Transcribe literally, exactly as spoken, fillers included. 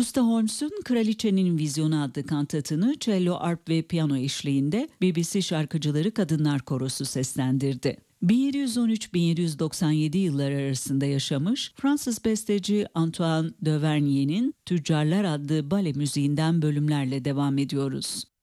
Gustav Holmes'un Kraliçenin Vizyonu adlı kantatını cello, arp ve piyano eşliğinde B B C Şarkıcıları Kadınlar Korosu seslendirdi. bin yedi yüz on üç - bin yedi yüz doksan yedi yılları arasında yaşamış Fransız besteci Antoine Duvernier'in Tüccarlar adlı bale müziğinden bölümlerle devam ediyoruz.